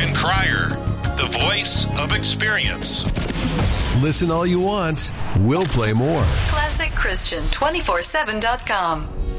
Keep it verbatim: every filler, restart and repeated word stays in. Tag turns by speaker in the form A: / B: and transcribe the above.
A: Christian Crier, the voice of experience.
B: Listen all you want. We'll play more.
C: classic christian two forty-seven dot com